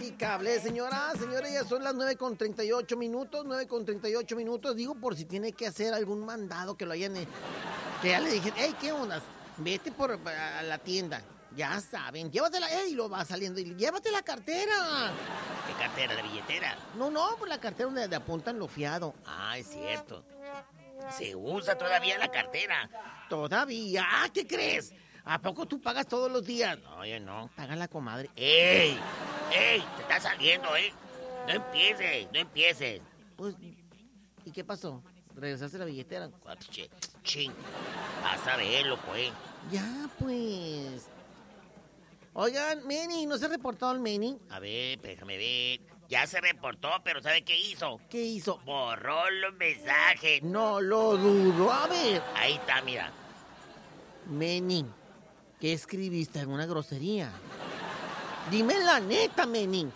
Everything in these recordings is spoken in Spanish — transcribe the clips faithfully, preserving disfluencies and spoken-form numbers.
impracticable, señora. Señora, ya son las nueve con treinta y ocho minutos, nueve con treinta y ocho minutos. Digo, por si tiene que hacer algún mandado que lo hayan... eh, que ya le dije, hey, ¿qué onda? Vete por a la tienda. Ya saben, llévatela, ey, lo va saliendo. Y llévate la cartera. ¿Qué cartera? ¿La billetera? No, no, pues la cartera donde le apuntan lo fiado. Ah, es cierto. Se usa todavía la cartera. Todavía, ¿qué crees? ¿A poco tú pagas todos los días? No, yo no. Paga la comadre. ¡Ey! ¡Ey! Te está saliendo, ¿eh? No empieces, no empieces. Pues, ¿y qué pasó? ¿Regresaste la billetera? Ch- Ching. Vas a ver, loco, ¿eh? Ya, pues. Oigan, Manny, ¿no se ha reportado el Manny? A ver, déjame ver. Ya se reportó, pero ¿sabe qué hizo? ¿Qué hizo? Borró los mensajes. No lo dudo. A ver. Ahí está, mira. Manny, ¿qué escribiste? ¿Alguna grosería? Dime la neta, Manny.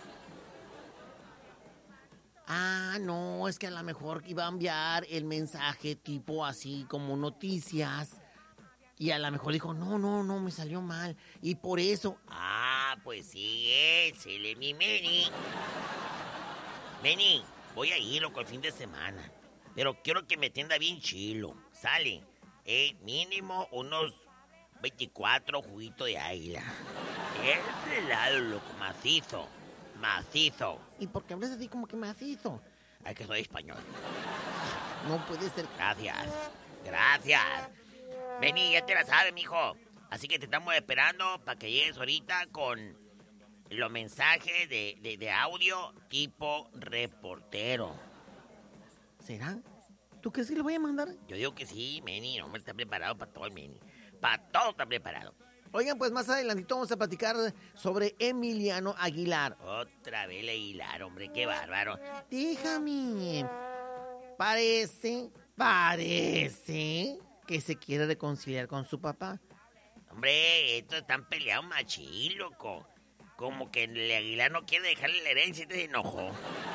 Ah, no, es que a lo mejor iba a enviar el mensaje tipo así como noticias. Y a lo mejor dijo, no, no, no, me salió mal. Y por eso... Ah, pues sí, es el mi Meni. Meni, voy a ir, loco, el fin de semana. Pero quiero que me atienda bien chilo. Sale, eh, mínimo unos veinticuatro juguitos de águila. Es de lado, loco, macizo. Macizo. ¿Y por qué hablas así como que macizo? Ay, que soy español. No puede ser. Gracias. Gracias. Vení, ya te la sabes, mijo. Así que te estamos esperando para que llegues ahorita con los mensajes de, de, de audio tipo reportero. ¿Será? ¿Tú crees que le voy a mandar? Yo digo que sí, Meni. No, hombre, está preparado para todo el Meni. Para todo está preparado. Oigan, pues más adelantito vamos a platicar sobre Emiliano Aguilar. Otra vez el Aguilar, hombre, qué bárbaro. Déjame. Parece, parece que se quiere reconciliar con su papá. Hombre, estos están peleados machín, loco. Como que el Aguilar no quiere dejarle la herencia y te enojó.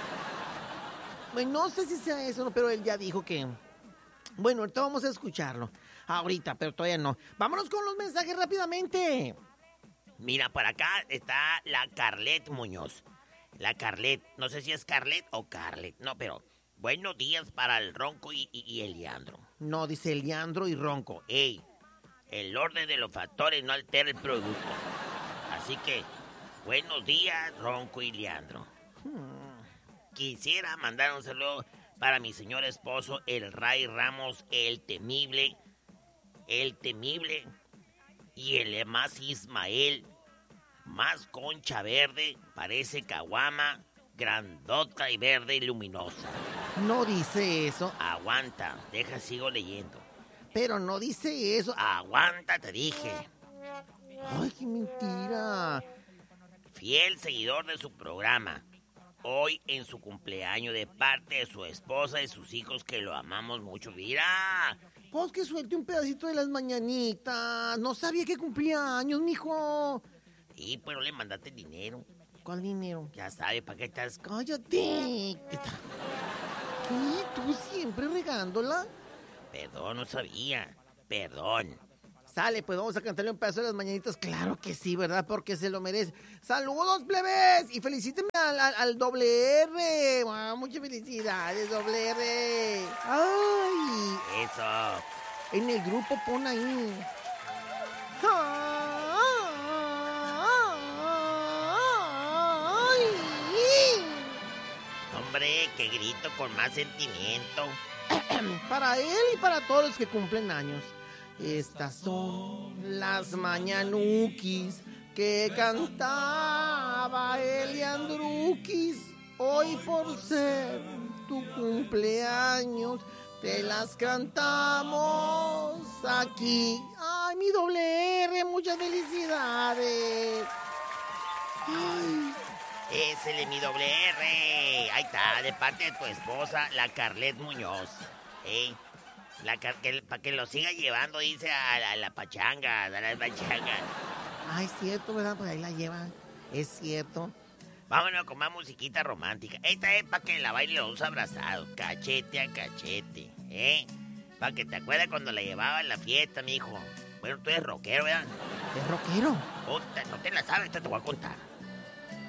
Bueno, no sé si sea eso, pero él ya dijo que... Bueno, ahorita vamos a escucharlo. Ahorita, pero todavía no. Vámonos con los mensajes rápidamente. Mira, por acá está la Carlet Muñoz. La Carlet, no sé si es Carlet o Carlet, no, pero buenos días para el Ronco y, y, y el Leandro. No, dice el Leandro y Ronco. Ey, el orden de los factores no altera el producto. Así que, buenos días, Ronco y Leandro. Hmm. Quisiera mandar un saludo para mi señor esposo, el Ray Ramos, el temible, el temible, y el más Ismael, más concha verde, parece caguama, grandota y verde y luminosa. No dice eso. Aguanta, deja, sigo leyendo. Pero no dice eso. Aguanta, te dije. Ay, qué mentira. Fiel seguidor de su programa. Hoy en su cumpleaños de parte de su esposa y sus hijos que lo amamos mucho. ¡Mira! Pues que suelte un pedacito de las mañanitas. No sabía que cumplía años, mijo. Y pero le mandaste dinero. ¿Cuál dinero? Ya sabes, ¿para qué estás? Cállate. ¿Qué tal? ¿Qué? ¿Tú siempre regándola? Perdón, no sabía. Perdón. Sale, pues vamos a cantarle un pedazo de las mañanitas. Claro que sí, ¿verdad? Porque se lo merece. ¡Saludos, plebes! Y felicíteme al, al, al doble R. Wow, muchas felicidades, doble R. ¡Ay! Eso. En el grupo pon ahí. ¡Ay! Hombre, que grito con más sentimiento. Para él y para todos los que cumplen años. Estas son las mañanukis que cantaba Eliandrukis. Hoy por ser tu cumpleaños te las cantamos aquí. Ay, mi doble R, muchas felicidades. Ay. Es el mi doble R. Ahí está, de parte de tu esposa, la Carlet Muñoz. ¿Eh? La car- que, para que lo siga llevando, dice, a la, a la pachanga, a la pachanga. Ay, es cierto, ¿verdad? Pues ahí la llevan. Es cierto. Vámonos con más musiquita romántica. Esta es para que la baile los dos abrazados, cachete a cachete, ¿eh? Para que te acuerdes cuando la llevaba en la fiesta, mijo. Bueno, tú eres rockero, ¿verdad? ¿Es rockero? Puta, no te la sabes, te, te voy a contar.